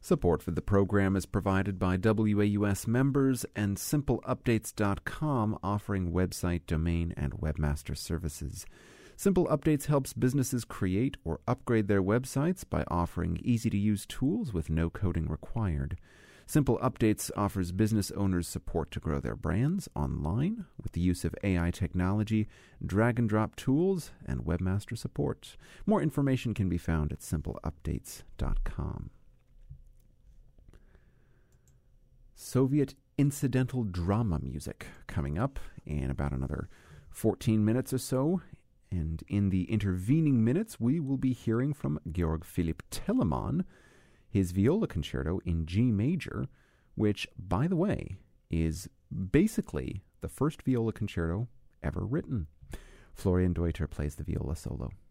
Support for the program is provided by WAUS members and SimpleUpdates.com, offering website, domain, and webmaster services. Simple Updates helps businesses create or upgrade their websites by offering easy-to-use tools with no coding required. Simple Updates offers business owners support to grow their brands online with the use of AI technology, drag-and-drop tools, and webmaster support. More information can be found at SimpleUpdates.com. Soviet incidental drama music coming up in about another 14 minutes or so. And in the intervening minutes, we will be hearing from Georg Philipp Telemann, his viola concerto in G major, which, by the way, is basically the first viola concerto ever written. Florian Deuter plays the viola solo.